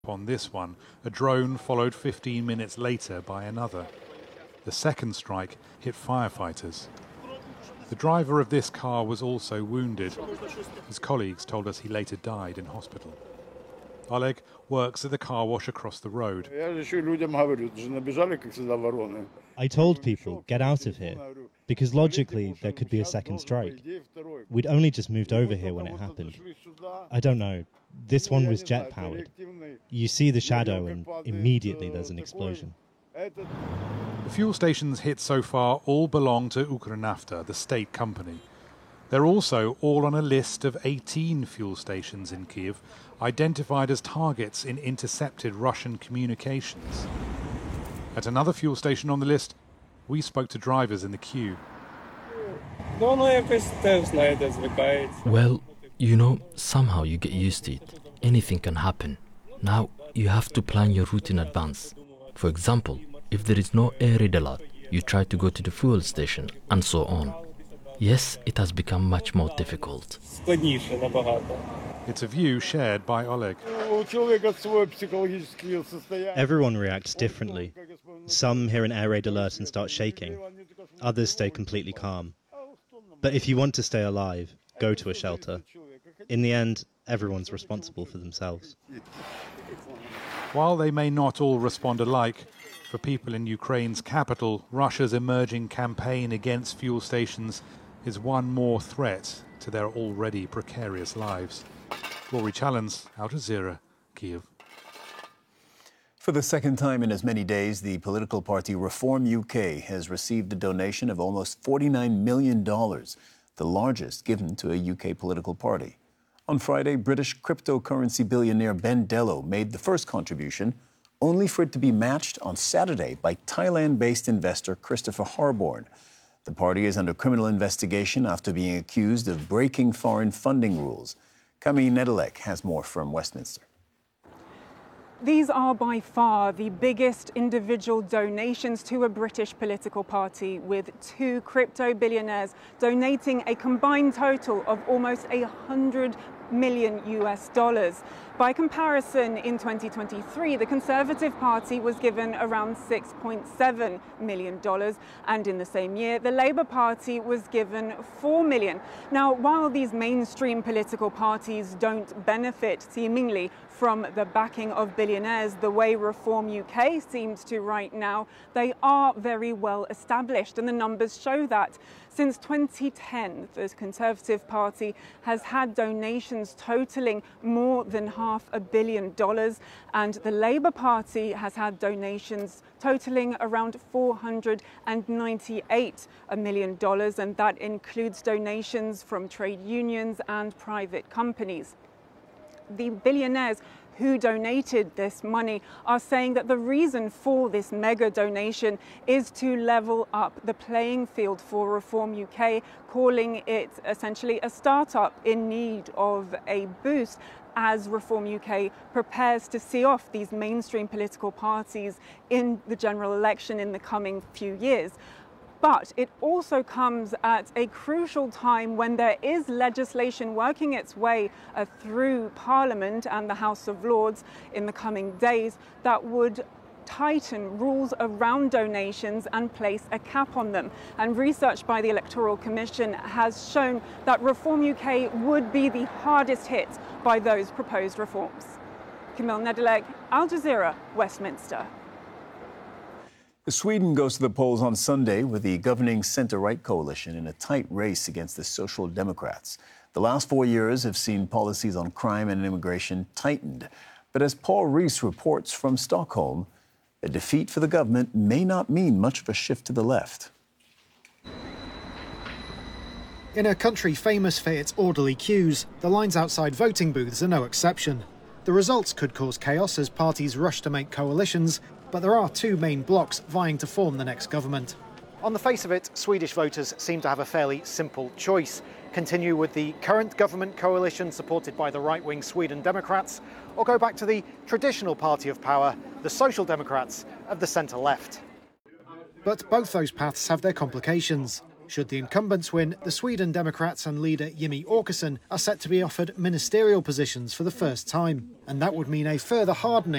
On this one, a drone followed 15 minutes later by another. The second strike hit firefighters. The driver of this car was also wounded. His colleagues told us he later died in hospital. Oleg works at the car wash across the road. I told people, get out of here, because logically there could be a second strike. We'd only just moved over here when it happened. I don't know, this one was jet-powered. You see the shadow and immediately there's an explosion. The fuel stations hit so far all belong to Ukrnafta, the state company. They're also all on a list of 18 fuel stations in Kyiv, identified as targets in intercepted Russian communications. At another fuel station on the list, we spoke to drivers in the queue. Well, you know, somehow you get used to it. Anything can happen. Now, you have to plan your route in advance. For example, if there is no air raid alert, you try to go to the fuel station, and so on. Yes, it has become much more difficult. It's a view shared by Oleg. Everyone reacts differently. Some hear an air raid alert and start shaking. Others stay completely calm. But if you want to stay alive, go to a shelter. In the end, everyone's responsible for themselves. While they may not all respond alike, for people in Ukraine's capital, Russia's emerging campaign against fuel stations is one more threat to their already precarious lives. Rory Challens, Al Jazeera, Kyiv. For the second time in as many days, the political party Reform UK has received a donation of almost $49 million, the largest given to a UK political party. On Friday, British cryptocurrency billionaire Ben Dello made the first contribution, only for it to be matched on Saturday by Thailand-based investor Christopher Harborne. The party is under criminal investigation after being accused of breaking foreign funding rules. Camille Nedelec has more from Westminster. These are by far the biggest individual donations to a British political party, with two crypto billionaires donating a combined total of almost $100 million US. By comparison, in 2023, the Conservative Party was given around $6.7 million, and in the same year, the Labour Party was given $4 million. Now, while these mainstream political parties don't benefit seemingly from the backing of billionaires the way Reform UK seems to right now, they are very well established, and the numbers show that. Since 2010, the Conservative Party has had donations totaling more than $500 million, and the Labour Party has had donations totaling around $498 million, and that includes donations from trade unions and private companies. The billionaires who donated this money are saying that the reason for this mega donation is to level up the playing field for Reform UK, calling it essentially a startup in need of a boost as Reform UK prepares to see off these mainstream political parties in the general election in the coming few years. But it also comes at a crucial time when there is legislation working its way through Parliament and the House of Lords in the coming days that would tighten rules around donations and place a cap on them. And research by the Electoral Commission has shown that Reform UK would be the hardest hit by those proposed reforms. Camille Nedelec, Al Jazeera, Westminster. Sweden goes to the polls on Sunday with the governing centre-right coalition in a tight race against the Social Democrats. The last 4 years have seen policies on crime and immigration tightened. But as Paul Rees reports from Stockholm, a defeat for the government may not mean much of a shift to the left. In a country famous for its orderly queues, the lines outside voting booths are no exception. The results could cause chaos as parties rush to make coalitions, but there are two main blocs vying to form the next government. On the face of it, Swedish voters seem to have a fairly simple choice. Continue with the current government coalition supported by the right-wing Sweden Democrats, or go back to the traditional party of power, the Social Democrats of the centre-left. But both those paths have their complications. Should the incumbents win, the Sweden Democrats and leader Jimmie Åkesson are set to be offered ministerial positions for the first time, and that would mean a further hardening